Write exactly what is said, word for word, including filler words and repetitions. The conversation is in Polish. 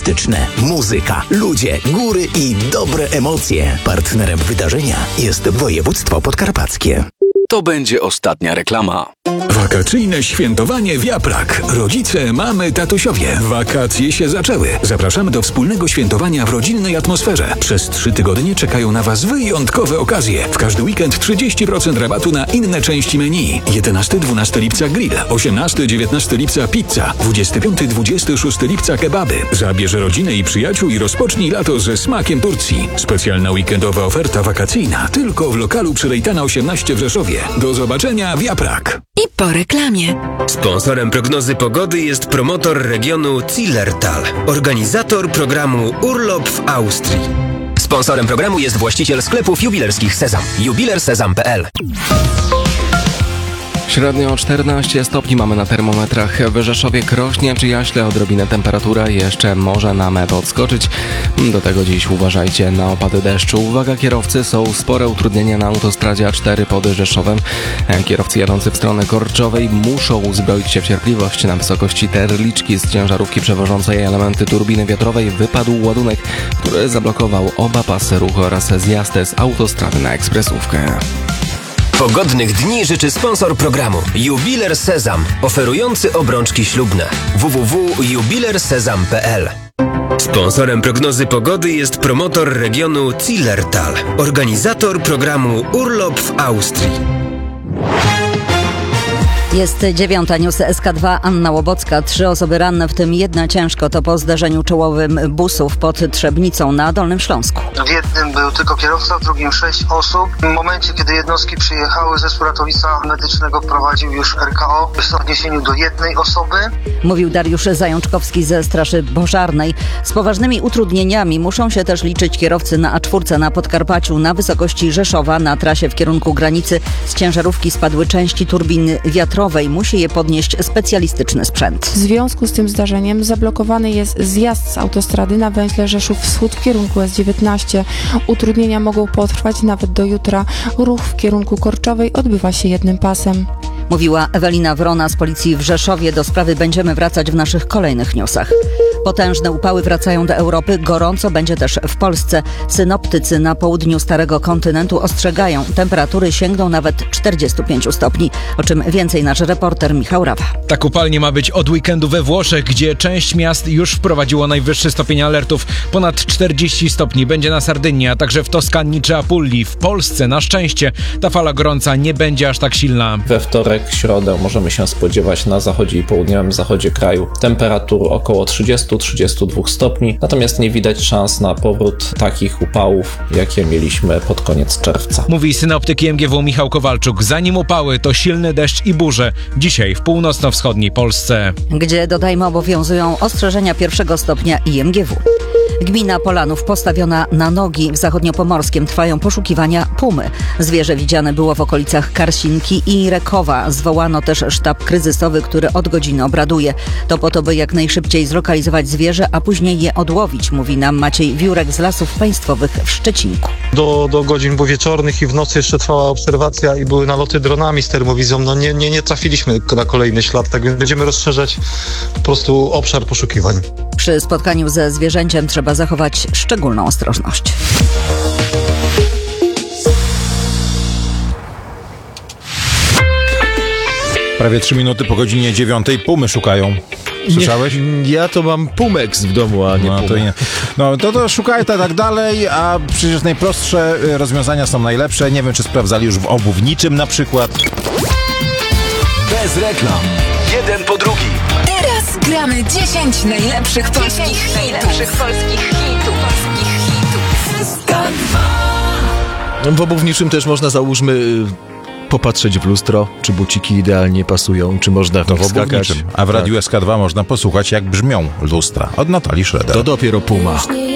artystyczne, muzyka, ludzie, góry i dobre emocje. Partnerem wydarzenia jest województwo podkarpackie. To będzie ostatnia reklama. Wakacyjne świętowanie Wiaprak. Rodzice, mamy, tatusiowie. Wakacje się zaczęły. Zapraszamy do wspólnego świętowania w rodzinnej atmosferze. Przez trzy tygodnie czekają na Was wyjątkowe okazje. W każdy weekend trzydzieści procent rabatu na inne części menu. jedenastego do dwunastego lipca grill. osiemnastego do dziewiętnastego lipca pizza. dwudziestego piątego do dwudziestego szóstego lipca kebaby. Zabierz rodzinę i przyjaciół i rozpocznij lato ze smakiem Turcji. Specjalna weekendowa oferta wakacyjna. Tylko w lokalu przy Rejtana osiemnaście w Rzeszowie. Do zobaczenia Wiaprak. I po reklamie. Sponsorem prognozy pogody jest promotor regionu Zillertal, organizator programu Urlop w Austrii. Sponsorem programu jest właściciel sklepów jubilerskich Sezam. jubiler sezam kropka p l. Średnio czternaście stopni mamy na termometrach. W Rzeszowie, Krośnie czy Jaśle odrobinę temperatura jeszcze może na metr odskoczyć. Do tego dziś uważajcie na opady deszczu. Uwaga kierowcy, są spore utrudnienia na autostradzie A cztery pod Rzeszowem. Kierowcy jadący w stronę Korczowej muszą uzbroić się w cierpliwość. Na wysokości terliczki z ciężarówki przewożącej elementy turbiny wiatrowej wypadł ładunek, który zablokował oba pasy ruchu oraz zjazd z autostrady na ekspresówkę. Pogodnych dni życzy sponsor programu Jubiler Sezam, oferujący obrączki ślubne. w w w kropka jubiler sezam kropka p l. Sponsorem prognozy pogody jest promotor regionu Zillertal, organizator programu Urlop w Austrii. Jest dziewiąta, news S K dwa, Anna Łobocka. Trzy osoby ranne, w tym jedna ciężko. To po zdarzeniu czołowym busów pod Trzebnicą na Dolnym Śląsku. W jednym był tylko kierowca, w drugim sześć osób. W momencie, kiedy jednostki przyjechały, zespół ratownictwa medycznego prowadził już R K O w odniesieniu do jednej osoby. Mówił Dariusz Zajączkowski ze Straży Pożarnej. Z poważnymi utrudnieniami muszą się też liczyć kierowcy na A cztery na Podkarpaciu, na wysokości Rzeszowa, na trasie w kierunku granicy. Z ciężarówki spadły części turbiny wiatrowej. Musi je podnieść specjalistyczny sprzęt. W związku z tym zdarzeniem zablokowany jest zjazd z autostrady na węźle Rzeszów Wschód w kierunku S dziewiętnaście. Utrudnienia mogą potrwać nawet do jutra. Ruch w kierunku Korczowej odbywa się jednym pasem. Mówiła Ewelina Wrona z policji w Rzeszowie. Do sprawy będziemy wracać w naszych kolejnych newsach. Potężne upały wracają do Europy. Gorąco będzie też w Polsce. Synoptycy na południu Starego Kontynentu ostrzegają. Temperatury sięgną nawet czterdziestu pięciu stopni. O czym więcej nasz reporter Michał Rawa. Tak upalnie ma być od weekendu we Włoszech, gdzie część miast już wprowadziło najwyższy stopień alertów. Ponad czterdzieści stopni będzie na Sardynii, a także w Toskanii czy Apulii. W Polsce na szczęście ta fala gorąca nie będzie aż tak silna. We wtorek, środę możemy się spodziewać na zachodzie i południowym zachodzie kraju temperatur około trzydziestu do trzydziestu dwóch stopni, natomiast nie widać szans na powrót takich upałów, jakie mieliśmy pod koniec czerwca. Mówi synoptyk I M G W Michał Kowalczuk. Zanim upały, to silny deszcz i burze. Dzisiaj w północno-wschodniej Polsce. Gdzie, dodajmy, obowiązują ostrzeżenia pierwszego stopnia I M G W. Gmina Polanów postawiona na nogi. W zachodniopomorskiem trwają poszukiwania pumy. Zwierzę widziane było w okolicach Karsinki i Rekowa. Zwołano też sztab kryzysowy, który od godziny obraduje. To po to, by jak najszybciej zlokalizować zwierzę, a później je odłowić, mówi nam Maciej Wiórek z Lasów Państwowych w Szczecinku. Do, do godzin wieczornych i w nocy jeszcze trwała obserwacja i były naloty dronami z termowizją. No nie, nie, nie trafiliśmy na kolejny ślad, tak więc będziemy rozszerzać po prostu obszar poszukiwań. Przy spotkaniu ze zwierzęciem trzeba zachować szczególną ostrożność. Prawie trzy minuty po godzinie dziewiątej pumy szukają. Słyszałeś? Nie, ja to mam Pumex w domu, a nie no, Pumę. To nie. No to, to szukaj to tak dalej, a przecież najprostsze rozwiązania są najlepsze. Nie wiem, czy sprawdzali już w obuwniczym na przykład. Bez reklam. Jeden po drugim. Teraz gramy dziesięć najlepszych polskich hitów. Najlepszych polskich hitów. Polskich hitów. W obuwniczym też można, załóżmy, popatrzeć w lustro, czy buciki idealnie pasują, czy można w to nich w skakać. A w Radiu tak. S K dwa można posłuchać, jak brzmią lustra. Od Natalii Schroeder. To dopiero Puma.